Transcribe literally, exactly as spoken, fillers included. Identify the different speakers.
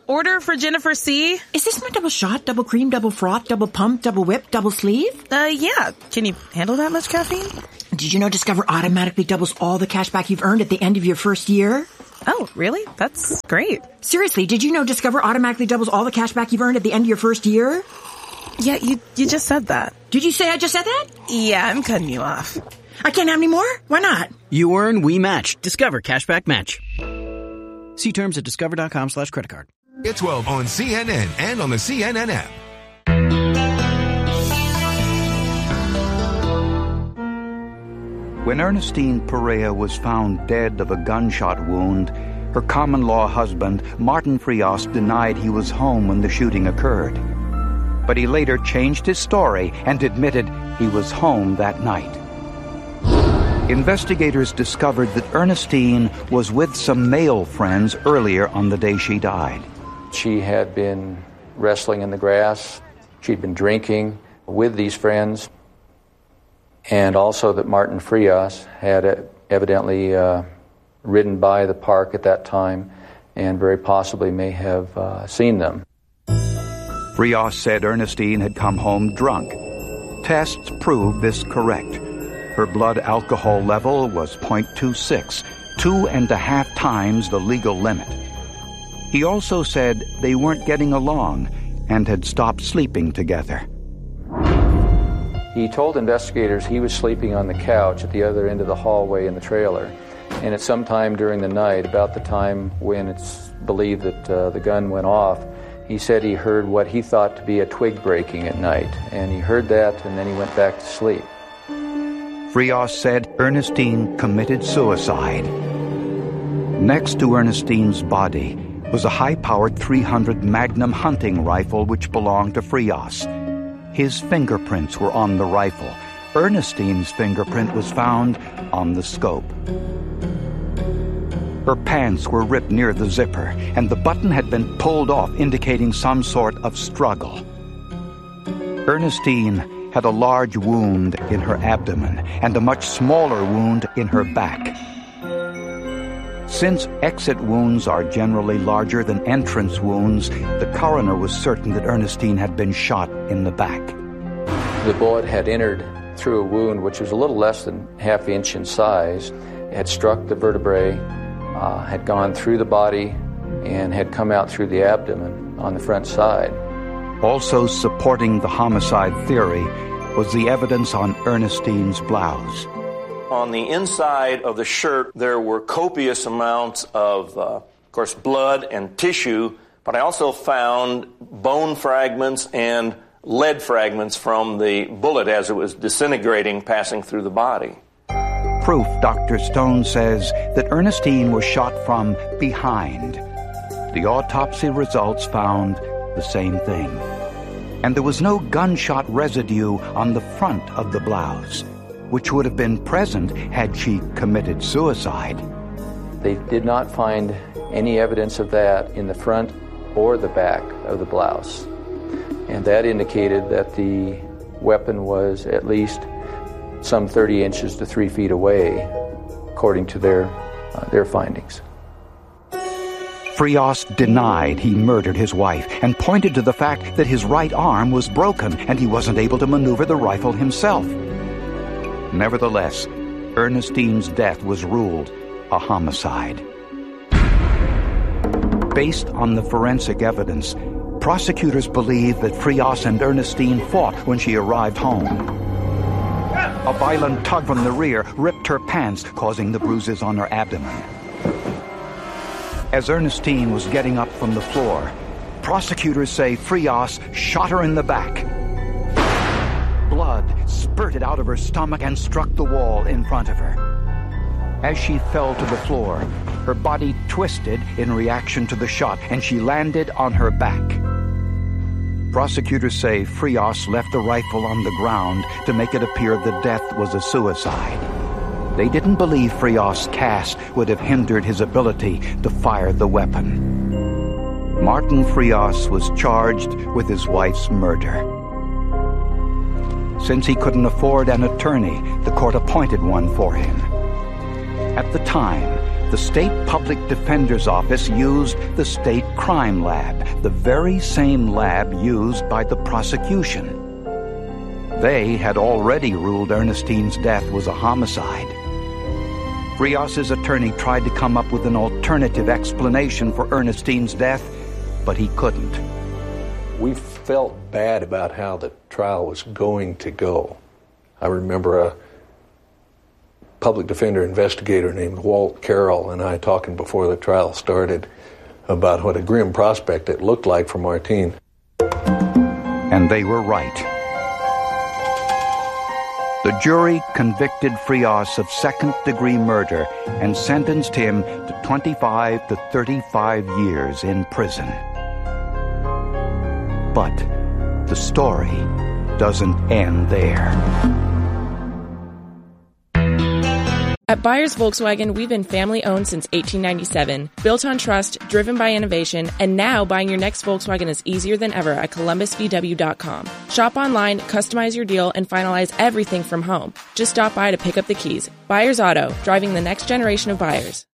Speaker 1: order for Jennifer C.
Speaker 2: Is this my double shot, double cream, double froth, double pump, double whip, double sleeve?
Speaker 1: Uh, yeah. Can you handle that much caffeine?
Speaker 2: Did you know Discover automatically doubles all the cash back you've earned at the end of your first year?
Speaker 1: Oh, really? That's great.
Speaker 2: Seriously, did you know Discover automatically doubles all the cash back you've earned at the end of your first year?
Speaker 1: Yeah, you you just said that.
Speaker 2: Did you say I just said that?
Speaker 1: Yeah, I'm cutting you off.
Speaker 2: I can't have any more? Why not?
Speaker 3: You earn, we match. Discover Cashback Match. See terms at discover.com slash credit card.
Speaker 4: It's twelve on C N N and on the C N N app.
Speaker 5: When Ernestine Perea was found dead of a gunshot wound, her common-law husband, Martin Frias, denied he was home when the shooting occurred. But he later changed his story and admitted he was home that night. Investigators discovered that Ernestine was with some male friends earlier on the day she died.
Speaker 6: She had been wrestling in the grass. She'd been drinking with these friends. And also that Martin Frias had uh, evidently uh, ridden by the park at that time and very possibly may have uh, seen them.
Speaker 5: Frias said Ernestine had come home drunk. Tests proved this correct. Her blood alcohol level was zero point two six, two and a half times the legal limit. He also said they weren't getting along and had stopped sleeping together.
Speaker 6: He told investigators he was sleeping on the couch at the other end of the hallway in the trailer. And at some time during the night, about the time when it's believed that uh, the gun went off, he said he heard what he thought to be a twig breaking at night. And he heard that, and then he went back to sleep.
Speaker 5: Frias said Ernestine committed suicide. Next to Ernestine's body was a high-powered three hundred Magnum hunting rifle which belonged to Frias. His fingerprints were on the rifle. Ernestine's fingerprint was found on the scope. Her pants were ripped near the zipper, and the button had been pulled off, indicating some sort of struggle. Ernestine had a large wound in her abdomen and a much smaller wound in her back. Since exit wounds are generally larger than entrance wounds, the coroner was certain that Ernestine had been shot in the back.
Speaker 6: The bullet had entered through a wound which was a little less than half inch in size. It had struck the vertebrae, uh, had gone through the body, and had come out through the abdomen on the front side.
Speaker 5: Also supporting the homicide theory was the evidence on Ernestine's blouse.
Speaker 7: On the inside of the shirt, there were copious amounts of, uh, of course, blood and tissue, but I also found bone fragments and lead fragments from the bullet as it was disintegrating, passing through the body.
Speaker 5: Proof, Doctor Stone says, that Ernestine was shot from behind. The autopsy results found the same thing. And there was no gunshot residue on the front of the blouse, which would have been present had she committed suicide.
Speaker 6: They did not find any evidence of that in the front or the back of the blouse. And that indicated that the weapon was at least some thirty inches to three feet away, according to their, uh, their findings.
Speaker 5: Frias denied he murdered his wife and pointed to the fact that his right arm was broken and he wasn't able to maneuver the rifle himself. Nevertheless, Ernestine's death was ruled a homicide. Based on the forensic evidence, prosecutors believe that Frias and Ernestine fought when she arrived home. A violent tug from the rear ripped her pants, causing the bruises on her abdomen. As Ernestine was getting up from the floor, prosecutors say Frias shot her in the back. Blood spurted out of her stomach and struck the wall in front of her. As she fell to the floor, her body twisted in reaction to the shot, and she landed on her back. Prosecutors say Frias left the rifle on the ground to make it appear the death was a suicide. They didn't believe Frias' cast would have hindered his ability to fire the weapon. Martin Frias was charged with his wife's murder. Since he couldn't afford an attorney, the court appointed one for him. At the time, the state public defender's office used the state crime lab, the very same lab used by the prosecution. They had already ruled Ernestine's death was a homicide. Frias's attorney tried to come up with an alternative explanation for Ernestine's death, but he couldn't.
Speaker 8: We felt bad about how the trial was going to go. I remember a public defender investigator named Walt Carroll and I talking before the trial started about what a grim prospect it looked like for Martine.
Speaker 5: And they were right. The jury convicted Frias of second-degree murder and sentenced him to twenty-five to thirty-five years in prison. But the story doesn't end there.
Speaker 9: At Byers Volkswagen, we've been family-owned since eighteen ninety-seven, built on trust, driven by innovation, and now buying your next Volkswagen is easier than ever at Columbus V W dot com. Shop online, customize your deal, and finalize everything from home. Just stop by to pick up the keys. Byers Auto, driving the next generation of buyers.